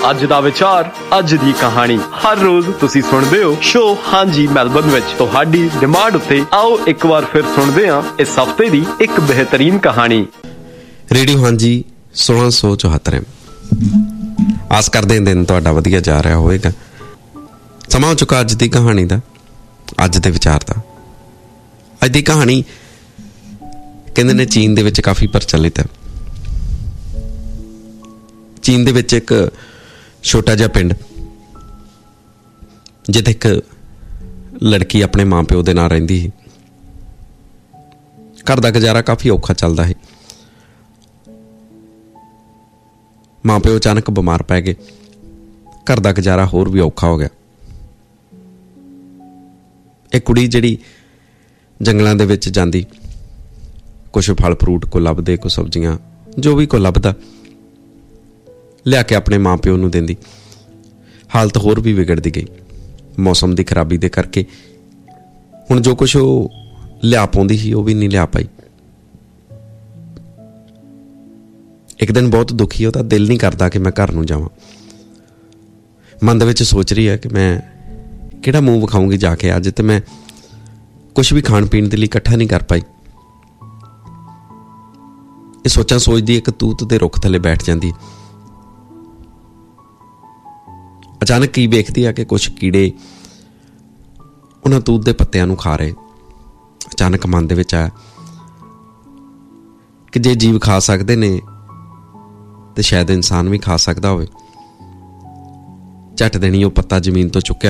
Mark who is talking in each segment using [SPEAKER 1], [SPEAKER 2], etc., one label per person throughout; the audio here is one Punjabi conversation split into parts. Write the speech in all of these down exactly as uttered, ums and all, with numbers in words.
[SPEAKER 1] ਅੱਜ ਦਾ ਵਿਚਾਰ, ਅੱਜ ਦੀ ਕਹਾਣੀ। ਹਰ ਰੋਜ਼ ਤੁਸੀਂ ਸੁਣਦੇ ਹੋ ਸ਼ੋ ਹਾਂਜੀ ਮੈਲਬਨ ਵਿੱਚ। ਤੁਹਾਡੀ ਡਿਮਾਂਡ ਉੱਤੇ ਆਓ ਇੱਕ ਵਾਰ ਫਿਰ ਸੁਣਦੇ ਹਾਂ ਇਸ ਹਫ਼ਤੇ ਦੀ ਇੱਕ ਬਿਹਤਰੀਨ ਕਹਾਣੀ।
[SPEAKER 2] ਰੇਡੀਓ ਹਾਂਜੀ ਸੋਲਾਂ ਸੌ ਚੁਹੱਤਰ। ਆਸ ਕਰਦੇ ਦਿਨ ਤੁਹਾਡਾ ਵਧੀਆ ਜਾ ਰਿਹਾ ਹੋਵੇਗਾ। ਸਮਾਂ ਹੋ ਚੁੱਕਾ ਅੱਜ ਦੀ ਕਹਾਣੀ ਦਾ, ਅੱਜ ਦੇ ਵਿਚਾਰ ਦਾ। ਅੱਜ ਦੀ ਕਹਾਣੀ ਕਹਿੰਦੇ ਨੇ ਚੀਨ ਦੇ ਵਿੱਚ ਕਾਫੀ ਪ੍ਰਚਲਿਤ ਹੈ। ਚੀਨ ਦੇ ਵਿੱਚ ਇੱਕ ਛੋਟਾ ਜਿਹਾ ਪਿੰਡ, ਜਿੱਥੇ ਇੱਕ ਲੜਕੀ ਆਪਣੇ ਮਾਂ ਪਿਓ ਦੇ ਨਾਲ ਰਹਿੰਦੀ ਸੀ। ਘਰ ਦਾ ਗੁਜ਼ਾਰਾ ਕਾਫੀ ਔਖਾ ਚੱਲਦਾ ਹੈ। ਮਾਂ ਪਿਓ ਅਚਾਨਕ ਬਿਮਾਰ ਪੈ ਗਏ, ਘਰ ਦਾ ਗੁਜ਼ਾਰਾ ਹੋਰ ਵੀ ਔਖਾ ਹੋ ਗਿਆ। ਇਹ ਕੁੜੀ ਜਿਹੜੀ ਜੰਗਲਾਂ ਦੇ ਵਿੱਚ ਜਾਂਦੀ, ਕੁਛ ਫਲ ਫਰੂਟ ਕੋ ਲੱਭਦੇ, ਕੁਛ ਸਬਜ਼ੀਆਂ, ਜੋ ਵੀ ਕੋ ਲੱਭਦਾ ਲਿਆ ਕੇ ਆਪਣੇ ਮਾਂ ਪਿਓ ਨੂੰ ਦਿੰਦੀ। ਹਾਲਤ ਹੋਰ ਵੀ ਵਿਗੜਦੀ ਗਈ ਮੌਸਮ ਦੀ ਖਰਾਬੀ ਦੇ ਕਰਕੇ। ਹੁਣ ਜੋ ਕੁਛ ਉਹ ਲਿਆ ਪਾਉਂਦੀ ਸੀ ਉਹ ਵੀ ਨਹੀਂ ਲਿਆ ਪਾਈ। ਇੱਕ ਦਿਨ ਬਹੁਤ ਦੁਖੀ, ਉਹਦਾ ਦਿਲ ਨਹੀਂ ਕਰਦਾ ਕਿ ਮੈਂ ਘਰ ਨੂੰ ਜਾਵਾਂ। ਮਨ ਦੇ ਵਿੱਚ ਸੋਚ ਰਹੀ ਹੈ ਕਿ ਮੈਂ ਕਿਹੜਾ ਮੂੰਹ ਵਿਖਾਊਂਗੀ ਜਾ ਕੇ ਅੱਜ, ਤੇ ਮੈਂ ਕੁਛ ਵੀ ਖਾਣ ਪੀਣ ਦੇ ਲਈ ਇਕੱਠਾ ਨਹੀਂ ਕਰ ਪਾਈ। ਇਹ ਸੋਚਾਂ ਸੋਚਦੀ ਇੱਕ ਤੂਤ ਦੇ ਰੁੱਖ ਥੱਲੇ ਬੈਠ ਜਾਂਦੀ। ਅਚਾਨਕ ਕੀ ਵੇਖਦੀ ਆ ਕਿ ਕੁਛ ਕੀੜੇ ਉਹਨਾਂ ਤੂਤ ਦੇ ਪੱਤਿਆਂ ਨੂੰ ਖਾ ਰਹੇ। ਅਚਾਨਕ ਮਨ ਦੇ ਵਿੱਚ ਆਇਆ ਕਿ ਜੇ ਜੀਵ ਖਾ ਸਕਦੇ ਨੇ ਤੇ ਸ਼ਾਇਦ ਇਨਸਾਨ ਵੀ ਖਾ ਸਕਦਾ ਹੋਵੇ। ਝੱਟ ਦੇਣੀ ਉਹ ਪੱਤਾ ਜ਼ਮੀਨ ਤੋਂ ਚੁੱਕਿਆ,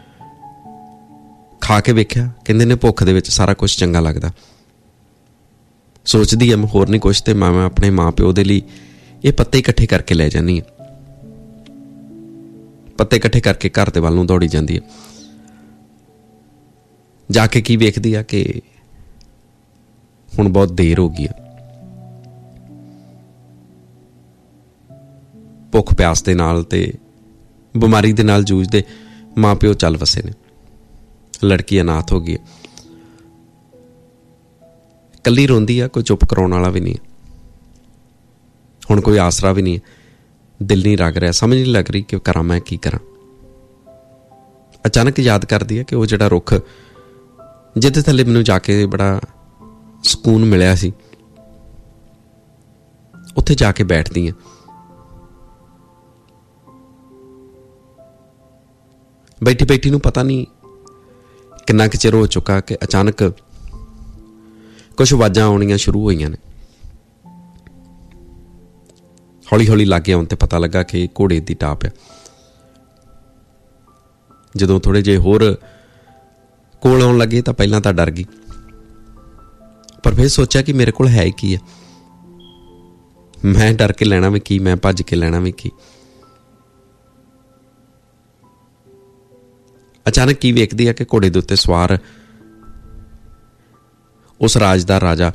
[SPEAKER 2] ਖਾ ਕੇ ਵੇਖਿਆ। ਕਹਿੰਦੇ ਨੇ ਭੁੱਖ ਦੇ ਵਿੱਚ ਸਾਰਾ ਕੁਛ ਚੰਗਾ ਲੱਗਦਾ। ਸੋਚਦੀ ਹੈ ਮੈਂ ਹੋਰ ਨਹੀਂ ਕੁਛ, ਤੇ ਮੈਂ ਮੈਂ ਆਪਣੇ ਮਾਂ ਪਿਓ ਦੇ ਲਈ ਇਹ ਪੱਤੇ ਇਕੱਠੇ ਕਰਕੇ ਲੈ ਜਾਂਦੀ ਹਾਂ। ਪੱਤੇ ਇਕੱਠੇ ਕਰਕੇ ਘਰ ਦੇ ਵੱਲ ਨੂੰ ਦੌੜੀ ਜਾਂਦੀ ਹੈ। ਜਾ ਕੇ ਕੀ ਵੇਖਦੀ ਆ ਕਿ ਹੁਣ ਬਹੁਤ ਦੇਰ ਹੋ ਗਈ ਆ। ਭੁੱਖ ਪਿਆਸ ਦੇ ਨਾਲ ਤੇ ਬਿਮਾਰੀ ਦੇ ਨਾਲ ਜੂਝਦੇ ਮਾਂ ਪਿਓ ਚੱਲ ਵਸੇ ਨੇ। ਲੜਕੀ ਅਨਾਥ ਹੋ ਗਈ ਹੈ, ਇਕੱਲੀ ਰੋਂਦੀ ਆ। ਕੋਈ ਚੁੱਪ ਕਰਾਉਣ ਵਾਲਾ ਵੀ ਨਹੀਂ। ਹੁਣ ਕੋਈ ਆਸਰਾ ਵੀ ਨਹੀਂ। ਦਿਲ ਨਹੀਂ ਲੱਗ ਰਿਹਾ, ਸਮਝ ਨਹੀਂ ਲੱਗ ਰਹੀ ਕਿ ਕਰਾਂ ਮੈਂ ਕੀ ਕਰਾਂ। ਅਚਾਨਕ ਯਾਦ ਕਰਦੀ ਹੈ ਕਿ ਉਹ ਜਿਹੜਾ ਰੁੱਖ ਜਿਹਦੇ ਥੱਲੇ ਮੈਨੂੰ ਜਾ ਕੇ ਬੜਾ ਸਕੂਨ ਮਿਲਿਆ ਸੀ, ਉੱਥੇ ਜਾ ਕੇ ਬੈਠਦੀ ਹਾਂ। ਬੈਠੀ ਬੈਠੀ ਨੂੰ ਪਤਾ ਨਹੀਂ ਕਿੰਨਾ ਕੁ ਚਿਰ ਹੋ ਚੁੱਕਾ ਕਿ ਅਚਾਨਕ ਕੁਛ ਆਵਾਜ਼ਾਂ ਆਉਣੀਆਂ ਸ਼ੁਰੂ ਹੋਈਆਂ ਨੇ। ਹੌਲੀ ਹੌਲੀ ਲਾਗੇ ਆਉਣ ਤੇ ਪਤਾ ਲੱਗਾ ਕਿ ਘੋੜੇ ਦੀ ਟਾਪ ਆ। ਜਦੋਂ ਥੋੜੇ ਜਿਹੇ ਹੋਰ ਕੋਲ ਆਉਣ ਲੱਗੇ ਤਾਂ ਪਹਿਲਾਂ ਤਾਂ ਡਰ ਗਈ, ਪਰ ਫਿਰ ਸੋਚਿਆ ਕਿ ਮੇਰੇ ਕੋਲ ਹੈ ਕੀ ਆ। ਮੈਂ ਡਰ ਕੇ ਲੈਣਾ ਵੀ ਕੀ, ਮੈਂ ਭੱਜ ਕੇ ਲੈਣਾ ਵੀ ਕੀ। ਅਚਾਨਕ ਕੀ ਵੇਖਦੀ ਆ ਕਿ ਘੋੜੇ ਦੇ ਉੱਤੇ ਸਵਾਰ ਉਸ ਰਾਜ ਦਾ ਰਾਜਾ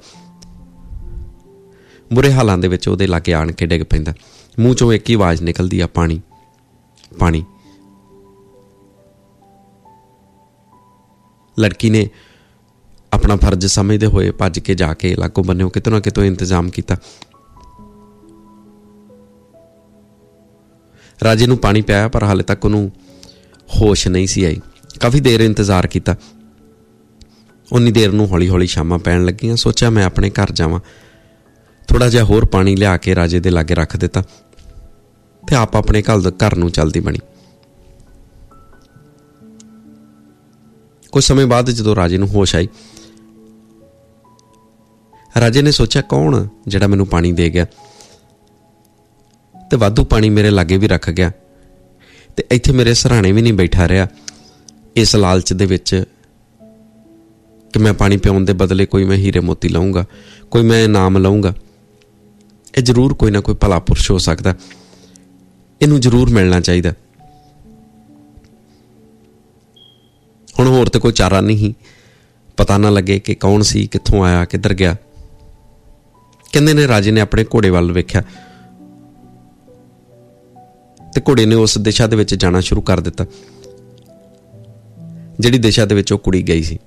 [SPEAKER 2] ਬੁਰੇ ਹਾਲਾਂ ਦੇ ਵਿੱਚ ਉਹਦੇ ਲਾਗੇ ਆਣ ਕੇ ਡਿੱਗ ਪੈਂਦਾ। ਮੂੰਹ ਚੋਂ ਇੱਕ ਹੀ ਆਵਾਜ਼ ਨਿਕਲਦੀ ਆ, ਪਾਣੀ ਪਾਣੀ। ਲੜਕੀ ਨੇ ਆਪਣਾ ਫਰਜ਼ ਸਮਝਦੇ ਹੋਏ ਭੱਜ ਕੇ ਜਾ ਕੇ ਲਾਗੋਂ ਬੰਨਿਓ ਕਿਤੋਂ ਨਾ ਕਿਤੋਂ ਇੰਤਜ਼ਾਮ ਕੀਤਾ। ਰਾਜੇ ਨੂੰ ਪਾਣੀ ਪਿਆਇਆ, ਪਰ ਹਾਲੇ ਤੱਕ ਉਹਨੂੰ ਹੋਸ਼ ਨਹੀਂ ਸੀ ਆਈ। ਕਾਫੀ ਦੇਰ ਇੰਤਜ਼ਾਰ ਕੀਤਾ। ਉਨੀ ਦੇਰ ਨੂੰ ਹੌਲੀ ਹੌਲੀ ਸ਼ਾਮਾਂ ਪੈਣ ਲੱਗੀਆਂ। ਸੋਚਿਆ ਮੈਂ ਆਪਣੇ ਘਰ ਜਾਵਾਂ। ਥੋੜ੍ਹਾ ਜਿਹਾ ਹੋਰ ਪਾਣੀ ਲਿਆ ਕੇ ਰਾਜੇ ਦੇ ਲਾਗੇ ਰੱਖ ਦਿੱਤਾ ਤੇ ਆਪ ਆਪਣੇ ਘਰ ਘਰ ਨੂੰ ਚੱਲਦੀ ਬਣੀ। ਕੁਝ ਸਮੇਂ ਬਾਅਦ ਜਦੋਂ ਰਾਜੇ ਨੂੰ ਹੋਸ਼ ਆਈ, ਰਾਜੇ ਨੇ ਸੋਚਿਆ ਕੌਣ ਜਿਹੜਾ ਮੈਨੂੰ ਪਾਣੀ ਦੇ ਗਿਆ ਤੇ ਵਾਧੂ ਪਾਣੀ ਮੇਰੇ ਲਾਗੇ ਵੀ ਰੱਖ ਗਿਆ, ਤੇ ਇੱਥੇ ਮੇਰੇ ਸਰਾਣੇ ਵੀ ਨਹੀਂ ਬੈਠਾ ਰਿਹਾ ਇਸ ਲਾਲਚ ਦੇ ਵਿੱਚ ਕਿ ਮੈਂ ਪਾਣੀ ਪਿਆਉਣ ਦੇ ਬਦਲੇ ਕੋਈ ਮੈਂ ਹੀਰੇ ਮੋਤੀ ਲਊਂਗਾ, ਕੋਈ ਮੈਂ ਇਨਾਮ ਲਊਂਗਾ। ਇਹ ਜ਼ਰੂਰ ਕੋਈ ਨਾ ਕੋਈ ਭਲਾ ਪੁਰਸ਼ ਹੋ ਸਕਦਾ, ਇਹਨੂੰ ਜ਼ਰੂਰ ਮਿਲਣਾ ਚਾਹੀਦਾ। ਹੁਣ ਹੋਰ ਤੇ ਕੋਈ ਚਾਰਾ ਨਹੀਂ, ਪਤਾ ਨਾ ਲੱਗੇ ਕਿ ਕੌਣ ਸੀ, ਕਿੱਥੋਂ ਆਇਆ, ਕਿੱਧਰ ਗਿਆ। ਕਹਿੰਦੇ ਨੇ ਰਾਜੇ ਨੇ ਆਪਣੇ ਘੋੜੇ ਵੱਲ ਵੇਖਿਆ ਤੇ ਘੋੜੇ ਨੇ ਉਸ ਦਿਸ਼ਾ ਦੇ ਵਿੱਚ ਜਾਣਾ ਸ਼ੁਰੂ ਕਰ ਦਿੱਤਾ ਜਿਹੜੀ ਦਿਸ਼ਾ ਦੇ ਵਿੱਚ ਉਹ ਕੁੜੀ ਗਈ ਸੀ।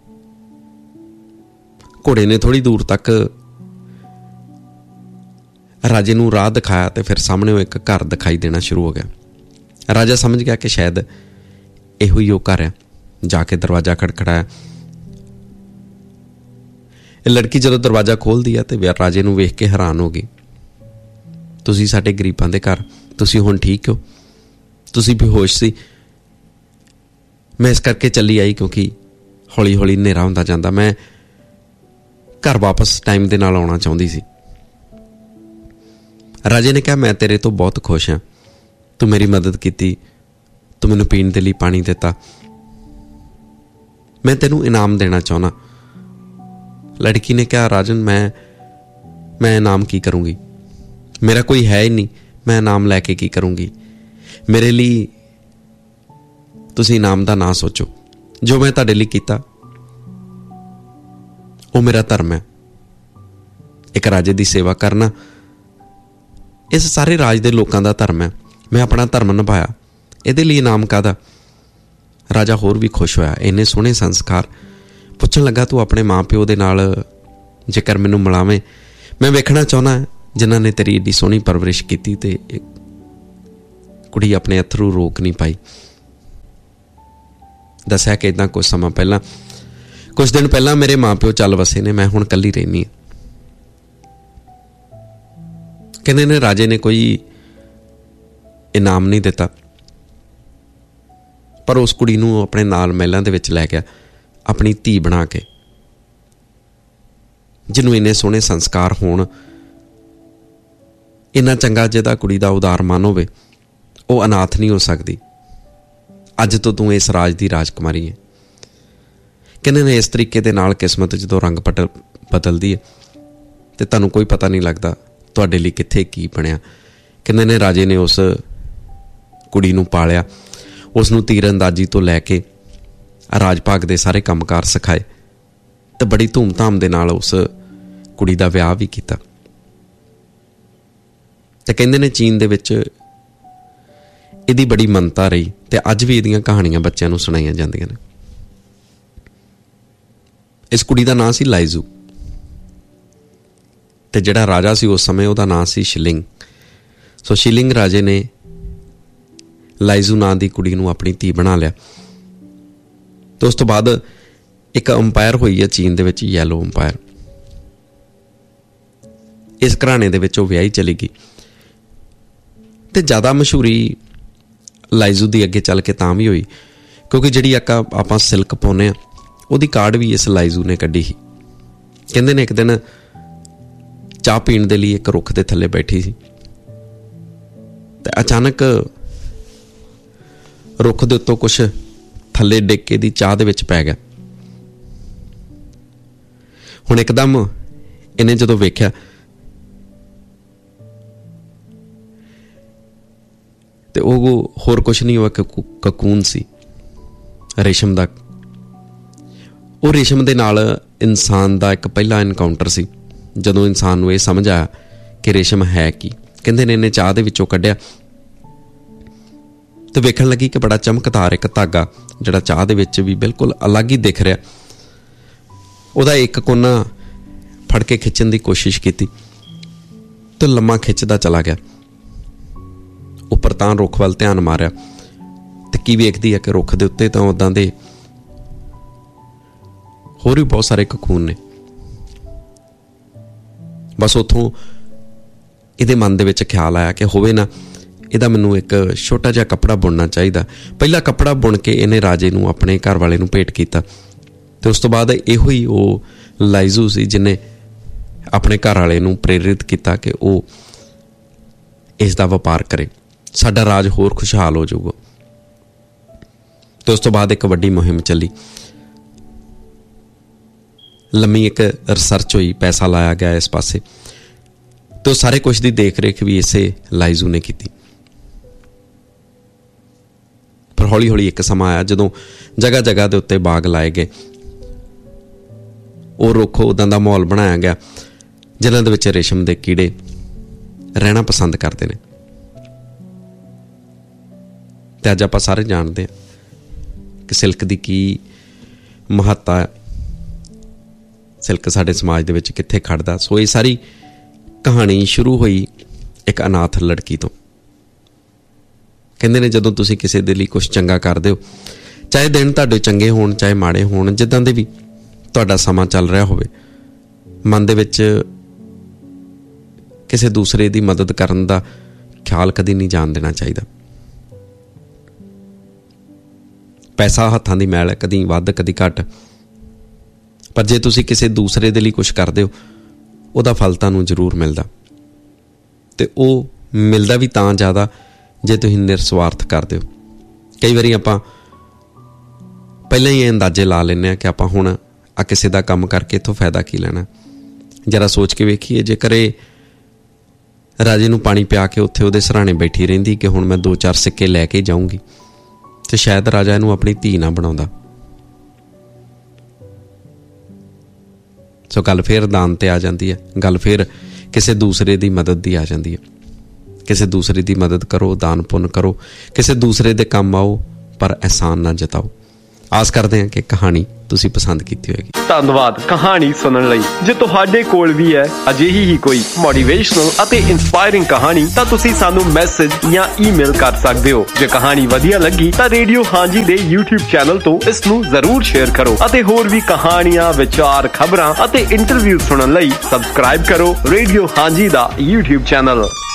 [SPEAKER 2] ਘੋੜੇ ਨੇ ਥੋੜ੍ਹੀ ਦੂਰ ਤੱਕ ਰਾਜੇ ਨੂੰ ਰਾਹ ਦਿਖਾਇਆ ਤੇ ਫਿਰ ਸਾਹਮਣੇ ਉਹ ਇੱਕ ਘਰ ਦਿਖਾਈ ਦੇਣਾ ਸ਼ੁਰੂ ਹੋ ਗਿਆ। ਰਾਜਾ ਸਮਝ ਗਿਆ ਕਿ ਸ਼ਾਇਦ ਇਹੋ ਹੀ ਉਹ ਘਰ ਆ। ਜਾ ਕੇ ਦਰਵਾਜ਼ਾ ਖੜਖੜਾਇਆ। ਇਹ ਲੜਕੀ ਜਦੋਂ ਦਰਵਾਜ਼ਾ ਖੋਲ੍ਹਦੀ ਆ ਤੇ ਰਾਜੇ ਨੂੰ ਵੇਖ ਕੇ ਹੈਰਾਨ ਹੋ ਗਈ। ਤੁਸੀਂ ਸਾਡੇ ਗਰੀਬਾਂ ਦੇ ਘਰ, ਤੁਸੀਂ ਹੁਣ ਠੀਕ ਹੋ? ਤੁਸੀਂ ਬੇਹੋਸ਼ ਸੀ। ਮੈਂ ਇਸ ਕਰਕੇ ਚੱਲੀ ਆਈ ਕਿਉਂਕਿ ਹੌਲੀ ਹੌਲੀ ਹਨੇਰਾ ਹੁੰਦਾ ਜਾਂਦਾ। ਮੈਂ ਘਰ ਵਾਪਸ ਟਾਈਮ ਦੇ ਨਾਲ ਆਉਣਾ ਚਾਹੁੰਦੀ ਸੀ। ਰਾਜੇ ਨੇ ਕਿਹਾ, ਮੈਂ ਤੇਰੇ ਤੋਂ ਬਹੁਤ ਖੁਸ਼ ਹਾਂ। ਤੂੰ ਮੇਰੀ ਮਦਦ ਕੀਤੀ, ਤੂੰ ਮੈਨੂੰ ਪੀਣ ਦੇ ਲਈ ਪਾਣੀ ਦਿੱਤਾ। ਮੈਂ ਤੈਨੂੰ ਇਨਾਮ ਦੇਣਾ ਚਾਹੁੰਦਾ। ਲੜਕੀ ਨੇ ਕਿਹਾ, ਰਾਜਨ ਮੈਂ ਮੈਂ ਇਨਾਮ ਕੀ ਕਰੂੰਗੀ? ਮੇਰਾ ਕੋਈ ਹੈ ਹੀ ਨਹੀਂ। ਮੈਂ ਇਨਾਮ ਲੈ ਕੇ ਕੀ ਕਰੂੰਗੀ? ਮੇਰੇ ਲਈ ਤੁਸੀਂ ਇਨਾਮ ਦਾ ਨਾ ਸੋਚੋ। ਜੋ ਮੈਂ ਤੁਹਾਡੇ ਲਈ ਕੀਤਾ ਉਹ ਮੇਰਾ ਧਰਮ ਹੈ। ਇੱਕ ਰਾਜੇ ਦੀ ਸੇਵਾ ਕਰਨਾ ਇਸ ਸਾਰੇ ਰਾਜ ਦੇ ਲੋਕਾਂ ਦਾ ਧਰਮ ਹੈ। ਮੈਂ ਆਪਣਾ ਧਰਮ ਨਿਭਾਇਆ, ਇਹਦੇ ਲਈ ਇਨਾਮ ਕਾਹਦਾ? ਰਾਜਾ ਹੋਰ ਵੀ ਖੁਸ਼ ਹੋਇਆ। ਇੰਨੇ ਸੋਹਣੇ ਸੰਸਕਾਰ। ਪੁੱਛਣ ਲੱਗਾ, ਤੂੰ ਆਪਣੇ ਮਾਂ ਪਿਓ ਦੇ ਨਾਲ ਜੇਕਰ ਮੈਨੂੰ ਮਿਲਾਵੇਂ, ਮੈਂ ਵੇਖਣਾ ਚਾਹੁੰਦਾ ਜਿਨ੍ਹਾਂ ਨੇ ਤੇਰੀ ਏਡੀ ਸੋਹਣੀ ਪਰਵਰਿਸ਼ ਕੀਤੀ ਤੇ ਕੁੜੀ ਆਪਣੇ ਅਥਰੂ ਰੋਕ ਨਹੀਂ ਪਾਈ। ਦੱਸਿਆ ਕਿ ਇੱਦਾਂ ਕੁਝ ਸਮਾਂ ਪਹਿਲਾਂ, ਕੁਝ ਦਿਨ ਪਹਿਲਾਂ ਮੇਰੇ ਮਾਂ ਪਿਓ ਚੱਲ ਵਸੇ ਨੇ। ਮੈਂ ਹੁਣ ਇਕੱਲੀ ਰਹਿੰਦੀ ਹਾਂ। ਕਹਿੰਦੇ ਨੇ ਰਾਜੇ ਨੇ ਕੋਈ ਇਨਾਮ ਨਹੀਂ ਦਿੱਤਾ, ਪਰ ਉਸ ਕੁੜੀ ਨੂੰ ਆਪਣੇ ਨਾਲ ਮਹਿਲਾਂ ਦੇ ਵਿੱਚ ਲੈ ਗਿਆ, ਆਪਣੀ ਧੀ ਬਣਾ ਕੇ। ਜਿਹਨੂੰ ਇੰਨੇ ਸੋਹਣੇ ਸੰਸਕਾਰ ਹੋਣ, ਇੰਨਾ ਚੰਗਾ ਜਿਹਦਾ ਕੁੜੀ ਦਾ ਉਦਾਰ ਮਨ ਹੋਵੇ, ਉਹ ਅਨਾਥ ਨਹੀਂ ਹੋ ਸਕਦੀ। ਅੱਜ ਤੋਂ ਤੂੰ ਇਸ ਰਾਜ ਦੀ ਰਾਜਕੁਮਾਰੀ ਹੈ। ਕਹਿੰਦੇ ਨੇ ਇਸ ਤਰੀਕੇ ਦੇ ਨਾਲ ਕਿਸਮਤ ਜਦੋਂ ਰੰਗ ਪਟਲ ਬਦਲਦੀ ਹੈ ਤੇ ਤੁਹਾਨੂੰ ਕੋਈ ਪਤਾ ਨਹੀਂ ਲੱਗਦਾ ਤੁਹਾਡੇ ਲਈ ਕਿੱਥੇ ਕੀ ਬਣਿਆ। ਕਹਿੰਦੇ ਨੇ ਰਾਜੇ ਨੇ ਉਸ ਕੁੜੀ ਨੂੰ ਪਾਲਿਆ, ਉਸ ਨੂੰ ਤੀਰ ਅੰਦਾਜ਼ੀ ਤੋਂ ਲੈ ਕੇ ਰਾਜ ਭਾਗ ਦੇ ਸਾਰੇ ਕੰਮਕਾਰ ਸਿਖਾਏ ਤੇ ਬੜੀ ਧੂਮ-ਧਾਮ ਦੇ ਨਾਲ ਉਸ ਕੁੜੀ ਦਾ ਵਿਆਹ ਵੀ ਕੀਤਾ। ਤੇ ਕਹਿੰਦੇ ਨੇ ਚੀਨ ਦੇ ਵਿੱਚ ਇਹਦੀ ਬੜੀ ਮਾਨਤਾ ਰਹੀ ਤੇ ਅੱਜ ਵੀ ਇਹਦੀਆਂ ਕਹਾਣੀਆਂ ਬੱਚਿਆਂ ਨੂੰ ਸੁਣਾਈਆਂ ਜਾਂਦੀਆਂ ਨੇ। ਇਸ ਕੁੜੀ ਦਾ ਨਾਂ ਸੀ ਲਾਈਜ਼ੂ ਤੇ ਜਿਹੜਾ ਰਾਜਾ ਸੀ ਉਸ ਸਮੇਂ ਉਹਦਾ ਨਾਂ ਸੀ ਸ਼ਿਲਿੰਗ। ਸੋ ਸ਼ਿਲਿੰਗ ਰਾਜੇ ਨੇ ਲਾਈਜ਼ੂ ਨਾਂ ਦੀ ਕੁੜੀ ਨੂੰ ਆਪਣੀ ਧੀ ਬਣਾ ਲਿਆ। ਤੇ ਉਸ ਤੋਂ ਬਾਅਦ ਇੱਕ ਅੰਪਾਇਰ ਹੋਈ ਹੈ ਚੀਨ ਦੇ ਵਿੱਚ, ਯੈਲੋ ਅੰਪਾਇਰ। ਇਸ ਘਰਾਣੇ ਦੇ ਵਿੱਚ ਉਹ ਵਿਆਹੀ ਚਲੀ ਗਈ ਤੇ ਜ਼ਿਆਦਾ ਮਸ਼ਹੂਰੀ ਲਾਈਜ਼ੂ ਦੀ ਅੱਗੇ ਚੱਲ ਕੇ ਤਾਂ ਵੀ ਹੋਈ ਕਿਉਂਕਿ ਜਿਹੜੀ ਆਪਾਂ ਆਪਾਂ ਸਿਲਕ ਪਾਉਂਦੇ ਹਾਂ ਉਹਦੀ ਕਾਢ ਵੀ ਇਸ ਲਾਈਜ਼ੂ ਨੇ ਕੱਢੀ ਸੀ। ਕਹਿੰਦੇ ਨੇ ਇੱਕ ਦਿਨ ਚਾਹ ਪੀਣ ਦੇ ਲਈ ਇੱਕ ਰੁੱਖ ਦੇ ਥੱਲੇ ਬੈਠੀ ਸੀ ਤੇ ਅਚਾਨਕ ਰੁੱਖ ਦੇ ਉੱਤੋਂ ਕੁਛ ਥੱਲੇ ਡਿੱਗ ਕੇ ਦੀ ਚਾਹ ਦੇ ਵਿੱਚ ਪੈ ਗਿਆ। ਹੁਣ ਇੱਕਦਮ ਇਹਨੇ ਜਦੋਂ ਵੇਖਿਆ ਤੇ ਉਹ ਹੋਰ ਕੁਛ ਨਹੀਂ ਹੋਇਆ, ਕਕੂਨ ਸੀ ਰੇਸ਼ਮ ਦਾ। ਉਹ ਰੇਸ਼ਮ ਦੇ ਨਾਲ ਇਨਸਾਨ ਦਾ ਇੱਕ ਪਹਿਲਾ ਇਨਕਾਊਂਟਰ ਸੀ ਜਦੋਂ ਇਨਸਾਨ ਨੂੰ ਇਹ ਸਮਝ ਆਇਆ ਕਿ ਰੇਸ਼ਮ ਹੈ ਕੀ। ਕਹਿੰਦੇ ਨੇ ਇਹਨੇ ਚਾਹ ਦੇ ਵਿੱਚੋਂ ਕੱਢਿਆ ਤੇ ਵੇਖਣ ਲੱਗੀ ਕਿ ਬੜਾ ਚਮਕਦਾਰ ਇੱਕ ਧਾਗਾ ਜਿਹੜਾ ਚਾਹ ਦੇ ਵਿੱਚ ਵੀ ਬਿਲਕੁਲ ਅਲੱਗ ਹੀ ਦਿਖ ਰਿਹਾ। ਉਹਦਾ ਇੱਕ ਕੋਨਾ ਫੜ ਕੇ ਖਿੱਚਣ ਦੀ ਕੋਸ਼ਿਸ਼ ਕੀਤੀ ਤੇ ਲੰਮਾ ਖਿੱਚਦਾ ਚਲਾ ਗਿਆ। ਉੱਪਰ ਤਾਂ ਰੁੱਖ ਵੱਲ ਧਿਆਨ ਮਾਰਿਆ ਤੇ ਕੀ ਵੇਖਦੀ ਹੈ ਕਿ ਰੁੱਖ ਦੇ ਉੱਤੇ ਤਾਂ ਉੱਦਾਂ ਦੇ ਹੋਰ ਵੀ ਬਹੁਤ ਸਾਰੇ ਕਕੂਨ ਨੇ। ਬਸ ਉੱਥੋਂ ਇਹਦੇ ਮਨ ਦੇ ਵਿੱਚ ਖਿਆਲ ਆਇਆ ਕਿ ਹੋਵੇ ਨਾ ਇਹਦਾ ਮੈਨੂੰ ਇੱਕ ਛੋਟਾ ਜਿਹਾ ਕੱਪੜਾ ਬੁਣਨਾ ਚਾਹੀਦਾ। ਪਹਿਲਾ ਕੱਪੜਾ ਬੁਣ ਕੇ ਇਹਨੇ ਰਾਜੇ ਨੂੰ, ਆਪਣੇ ਘਰ ਵਾਲੇ ਨੂੰ ਭੇਟ ਕੀਤਾ ਤੇ ਉਸ ਤੋਂ ਬਾਅਦ ਇਹੋ ਹੀ ਉਹ ਲਾਈਜ਼ੂ ਸੀ ਜਿਹਨੇ ਆਪਣੇ ਘਰ ਵਾਲੇ ਨੂੰ ਪ੍ਰੇਰਿਤ ਕੀਤਾ ਕਿ ਉਹ ਇਸ ਦਾ ਵਪਾਰ ਕਰੇ, ਸਾਡਾ ਰਾਜ ਹੋਰ ਖੁਸ਼ਹਾਲ ਹੋ ਜਾਊਗਾ। ਤੇ ਉਸ ਤੋਂ ਬਾਅਦ ਇੱਕ ਵੱਡੀ ਮੁਹਿੰਮ ਚੱਲੀ, ਲੰਮੀ ਇੱਕ ਰਿਸਰਚ ਹੋਈ, ਪੈਸਾ ਲਾਇਆ ਗਿਆ ਇਸ ਪਾਸੇ ਤੇ ਸਾਰੇ ਕੁਛ ਦੀ ਦੇਖ ਰੇਖ ਵੀ ਇਸੇ ਲਾਈਜ਼ੂ ਨੇ ਕੀਤੀ। ਪਰ ਹੌਲੀ ਹੌਲੀ ਇੱਕ ਸਮਾਂ ਆਇਆ ਜਦੋਂ ਜਗ੍ਹਾ ਜਗ੍ਹਾ ਦੇ ਉੱਤੇ ਬਾਗ ਲਾਏ ਗਏ। ਉਹ ਰੁੱਖ ਉੱਦਾਂ ਦਾ ਮਾਹੌਲ ਬਣਾਇਆ ਗਿਆ ਜਿਨ੍ਹਾਂ ਦੇ ਵਿੱਚ ਰੇਸ਼ਮ ਦੇ ਕੀੜੇ ਰਹਿਣਾ ਪਸੰਦ ਕਰਦੇ ਨੇ। ਤੇ ਅੱਜ ਆਪਾਂ ਸਾਰੇ ਜਾਣਦੇ ਹਾਂ ਕਿ ਸਿਲਕ ਦੀ ਕੀ ਮਹੱਤਤਾ ਹੈ, ਸਿਲਕ ਸਾਡੇ ਸਮਾਜ ਦੇ ਵਿੱਚ ਕਿੱਥੇ ਖੜਦਾ। ਸੋ ਇਹ ਸਾਰੀ ਕਹਾਣੀ ਸ਼ੁਰੂ ਹੋਈ ਇੱਕ ਅਨਾਥ ਲੜਕੀ ਤੋਂ। ਕਹਿੰਦੇ ਨੇ ਜਦੋਂ ਤੁਸੀਂ ਕਿਸੇ ਦੇ ਲਈ ਕੁਛ ਚੰਗਾ ਕਰਦੇ ਹੋ, ਚਾਹੇ ਦਿਨ ਤੁਹਾਡੇ ਚੰਗੇ ਹੋਣ ਚਾਹੇ ਮਾੜੇ ਹੋਣ, ਜਿੱਦਾਂ ਦੇ ਵੀ ਤੁਹਾਡਾ ਸਮਾਂ ਚੱਲ ਰਿਹਾ ਹੋਵੇ, ਮਨ ਦੇ ਵਿੱਚ ਕਿਸੇ ਦੂਸਰੇ ਦੀ ਮਦਦ ਕਰਨ ਦਾ ਖਿਆਲ ਕਦੀ ਨਹੀਂ ਜਾਣ ਦੇਣਾ ਚਾਹੀਦਾ। ਪੈਸਾ ਹੱਥਾਂ ਦੀ ਮੈਲ ਹੈ, ਕਦੀ ਵੱਧ ਕਦੀ ਘੱਟ, ਪਰ ਜੇ ਤੁਸੀਂ ਕਿਸੇ ਦੂਸਰੇ ਦੇ ਲਈ ਕੁਛ ਕਰਦੇ ਹੋ ਉਹਦਾ ਫਲ ਤੁਹਾਨੂੰ ਜ਼ਰੂਰ ਮਿਲਦਾ, ਅਤੇ ਉਹ ਮਿਲਦਾ ਵੀ ਤਾਂ ਜ਼ਿਆਦਾ ਜੇ ਤੁਸੀਂ ਨਿਰਸਵਾਰਥ ਕਰਦੇ ਹੋ। ਕਈ ਵਾਰੀ ਆਪਾਂ ਪਹਿਲਾਂ ਹੀ ਇਹ ਅੰਦਾਜ਼ੇ ਲਾ ਲੈਂਦੇ ਹਾਂ ਕਿ ਆਪਾਂ ਹੁਣ ਆ ਕਿਸੇ ਦਾ ਕੰਮ ਕਰਕੇ ਇੱਥੋਂ ਫਾਇਦਾ ਕੀ ਲੈਣਾ। ਜਰਾ ਸੋਚ ਕੇ ਵੇਖੀਏ, ਜੇਕਰ ਇਹ ਰਾਜੇ ਨੂੰ ਪਾਣੀ ਪਿਆ ਕੇ ਉੱਥੇ ਉਹਦੇ ਸਿਰਹਾਣੇ ਬੈਠੀ ਰਹਿੰਦੀ ਕਿ ਹੁਣ ਮੈਂ ਦੋ ਚਾਰ ਸਿੱਕੇ ਲੈ ਕੇ ਜਾਊਂਗੀ, ਤੇ ਸ਼ਾਇਦ ਰਾਜਾ ਇਹਨੂੰ ਆਪਣੀ ਧੀ ਨਾ ਬਣਾਉਂਦਾ। ਸੋ ਗੱਲ ਫਿਰ ਦਾਨ ਤੇ ਆ ਜਾਂਦੀ ਹੈ, ਗੱਲ ਫਿਰ ਕਿਸੇ ਦੂਸਰੇ ਦੀ ਮਦਦ ਦੀ ਆ ਜਾਂਦੀ ਹੈ। ਕਿਸੇ ਦੂਸਰੇ ਦੀ ਮਦਦ ਕਰੋ, ਦਾਨ ਪੁੰਨ ਕਰੋ, ਕਿਸੇ ਦੂਸਰੇ ਦੇ ਕੰਮ ਆਓ, ਪਰ ਅਹਿਸਾਨ ਨਾ ਜਤਾਓ। ਆਸ ਕਰਦੇ ਹਾਂ ਕਿ ਕਹਾਣੀ ਤੁਸੀਂ ਪਸੰਦ ਕੀਤੀ ਹੋਏਗੀ।
[SPEAKER 1] ਧੰਨਵਾਦ ਕਹਾਣੀ ਸੁਣਨ ਲਈ। ਜੇ ਤੁਹਾਡੇ ਕੋਲ ਵੀ ਹੈ ਅਜਿਹੀ ਹੀ ਕੋਈ ਮੋਟੀਵੇਸ਼ਨਲ ਅਤੇ ਇੰਸਪਾਇਰਿੰਗ ਕਹਾਣੀ, ਤਾਂ ਤੁਸੀਂ ਸਾਨੂੰ ਮੈਸੇਜ ਜਾਂ ਈਮੇਲ ਕਰ ਸਕਦੇ ਹੋ। ਜੇ ਕਹਾਣੀ ਵਧੀਆ ਲੱਗੀ ਤਾਂ ਰੇਡੀਓ ਹਾਂਜੀ ਦੇ YouTube ਚੈਨਲ ਤੋਂ ਇਸ ਨੂੰ ਜ਼ਰੂਰ ਸ਼ੇਅਰ ਕਰੋ, ਅਤੇ ਹੋਰ ਵੀ ਕਹਾਣੀਆਂ, ਵਿਚਾਰ, ਖਬਰਾਂ ਅਤੇ ਇੰਟਰਵਿਊ ਸੁਣਨ ਲਈ ਸਬਸਕ੍ਰਾਈਬ ਕਰੋ ਰੇਡੀਓ ਹਾਂਜੀ ਦਾ YouTube ਚੈਨਲ।